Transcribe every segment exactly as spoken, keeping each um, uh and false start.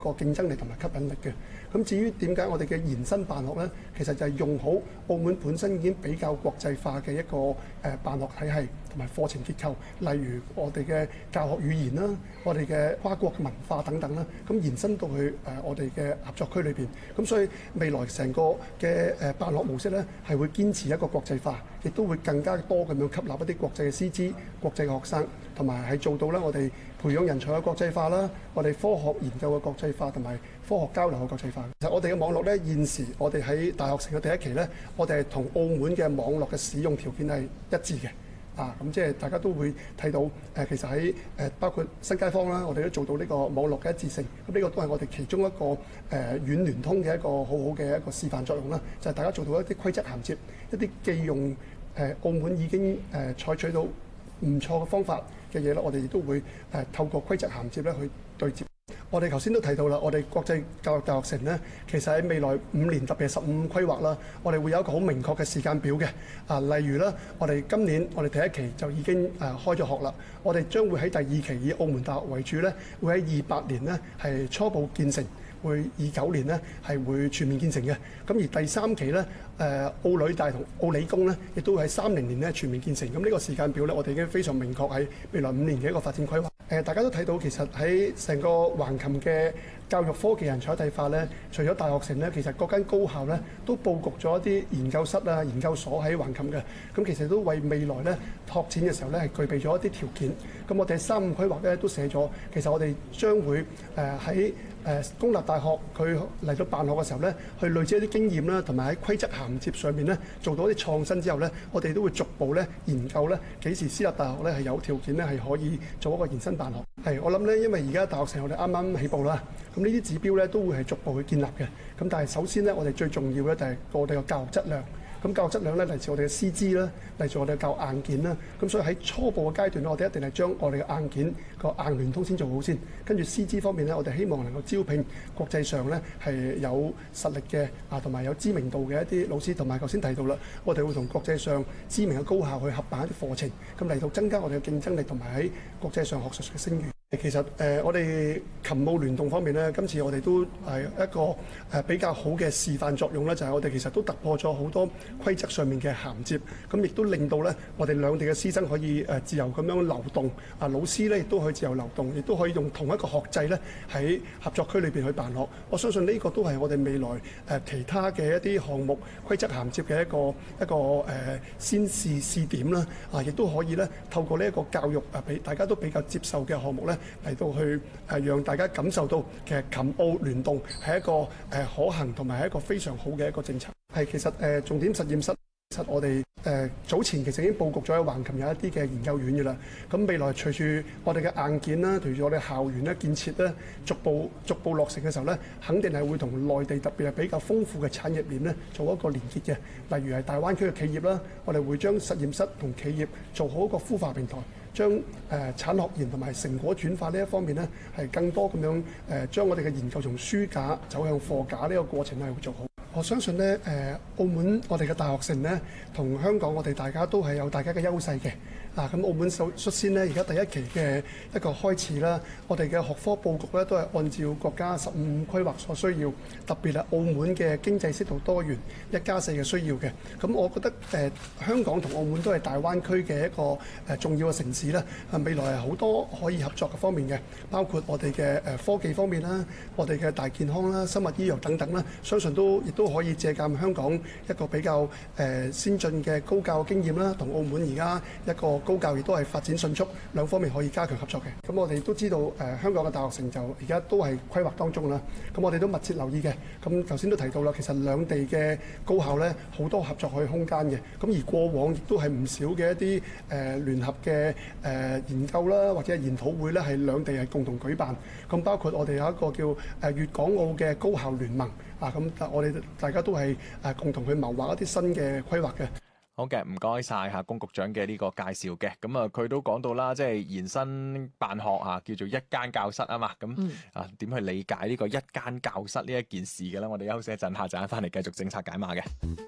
個競爭力同埋吸引力嘅。咁至於點解我哋嘅延伸辦學呢？其實就係用好澳門本身已經比較國際化嘅一個誒辦學體系同埋課程結構，例如我哋嘅教學語言啦，我哋嘅跨國文化等等啦，咁延伸到去誒我哋嘅合作區裏邊。咁所以未來成個嘅誒辦學模式呢，係會堅持一個國際化，亦都會更加多咁樣吸納一啲國際嘅師資、國際嘅學生，同埋係做到咧我哋培養人才嘅國際化啦，我哋科學研究嘅國際化同埋科學交流嘅國際化。其實我哋嘅網絡咧，現時我哋喺大學城嘅第一期咧，我哋係同澳門嘅網絡嘅使用條件係一致嘅。啊，咁即係大家都會睇到誒、呃，其實喺誒、呃、包括新街坊啦，我哋都做到呢個網絡嘅一致性。咁呢個都係我哋其中一個誒、呃、軟聯通嘅一個好好嘅一個示範作用啦。就係、是、大家做到一啲規則銜接，一啲既用誒、呃、澳門已經誒、呃、採取到唔錯嘅方法嘅嘢啦，我哋亦都會誒、呃、透過規則銜接咧去對接。我哋頭先都提到啦，我哋國際教育大學城呢，其實喺未來五年，特別係十五規劃啦，我哋會有一個好明確嘅時間表嘅。啊，例如啦，我哋今年我哋第一期就已經誒開咗學啦，我哋將會喺第二期以澳門大學為主呢，會喺二八年呢係初步建成，會二九年呢係會全面建成嘅。咁而第三期呢，誒澳女大同澳理工呢，亦都會喺三零年呢全面建成。咁呢個時間表呢，我哋已經非常明確喺未來五年嘅一個發展規劃。誒，大家都睇到其實喺成個橫琴嘅教育科技人才一體化咧，除咗大學城咧，其實各間高校咧都佈局咗一啲研究室啊、研究所喺橫琴嘅。咁其實都為未來咧拓展嘅時候咧係具備咗一啲條件。咁我哋三五規劃咧都寫咗，其實我哋將會誒喺誒公立大學佢嚟到辦學嘅時候咧，去累積一啲經驗啦，同埋喺規則銜接上面咧做到一啲創新之後咧，我哋都會逐步咧研究咧幾時私立大學咧係有條件咧係可以做一個延伸辦學。係我諗咧，因為而家大學城我哋啱啱起步啦，咁呢啲指標咧都會係逐步去建立嘅。咁但係首先咧，我哋最重要咧就係我哋嘅教育質量。咁教育質量咧嚟自我哋嘅師資啦，嚟自我哋嘅教育硬件啦。咁所以喺初步嘅階段咧，我哋一定係將我哋嘅硬件個硬聯通先做好先。跟住師資方面咧，我哋希望能夠招聘國際上咧係有實力嘅啊，同埋有知名度嘅一啲老師。同埋頭先提到啦，我哋會同國際上知名嘅高校去合辦一啲課程，咁嚟到增加我哋嘅競爭力同埋喺國際上學術嘅聲譽。其實誒、呃，我哋琴澳聯動方面咧，今次我哋都係一個誒、呃、比較好嘅示範作用咧，就係、是、我哋其實都突破咗好多規則上面嘅銜接，咁亦都令到咧我哋兩地嘅師生可以誒自由咁樣流動，啊老師咧亦都可以自由流動，亦都可以用同一個學制咧喺合作區裏邊去辦學。我相信呢個都係我哋未來誒、呃、其他嘅一啲項目規則銜接嘅一個一個誒、呃、先試試點啦，啊亦都可以咧透過呢一個教育啊俾大家都比較接受嘅項目咧。嚟到去誒，讓大家感受到其實琴澳聯動係一個誒可行同埋係一個非常好嘅一個政策。係其實誒重點實驗室，其實我哋誒早前其實已經佈局咗喺橫琴有一啲嘅研究院嘅啦。咁未來隨住我哋嘅硬件啦，隨住我哋校園咧建設咧，逐步逐步落成嘅時候咧，肯定係會同內地特別係比較豐富嘅產業鏈咧做一個連結嘅。例如係大灣區嘅企業啦，我哋會將實驗室同企業做好一個孵化平台。將誒、呃、產學研同埋成果轉化呢一方面呢，係更多咁樣誒、呃、將我哋嘅研究從書架走向貨架呢個過程係會做好。我相信呢，誒、呃、澳門我哋嘅大學城呢，同香港我哋大家都係有大家嘅優勢嘅。啊，咁澳門首率先呢，而家第一期嘅一個開始啦，我哋嘅學科佈局咧都係按照國家十五規劃所需要，特別係澳門嘅經濟適度多元一加四嘅需要嘅。咁我覺得誒、呃、香港同澳門都係大灣區嘅一個誒、呃、重要嘅城市啦。啊，未來係好多可以合作嘅方面嘅，包括我哋嘅誒科技方面啦，我哋嘅大健康啦、生物醫藥等等啦，相信都亦都可以借鑑香港一個比較誒、呃、先進嘅高教經驗啦，同澳門而家一個高教亦都係發展迅速，兩方面可以加強合作嘅。咁我哋都知道誒、呃、香港嘅大學城就而家都係規劃當中啦。咁我哋都密切留意嘅。咁頭先都提到啦，其實兩地嘅高校咧好多合作嘅空間嘅。咁而過往亦都係唔少嘅一啲誒、呃、聯合嘅誒、呃、研究啦，或者係研討會咧，係兩地係共同舉辦。咁包括我哋有一個叫誒粵港澳嘅高校聯盟啊。咁我哋大家都係誒共同去謀劃一啲新嘅規劃嘅。 好嘅，唔該晒嚇龔局長嘅呢個介紹嘅。咁啊，佢都講到啦，即係延伸辦學嚇，叫做一間教室啊嘛。咁、嗯、啊，點去理解呢個一間教室呢一件事嘅咧？我哋休息一陣，下陣翻嚟繼續政策解碼嘅。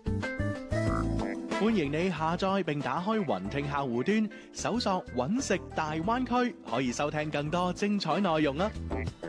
歡迎你下載並打開雲聽客戶端，搜索揾食大灣區，可以收聽更多精彩內容啊！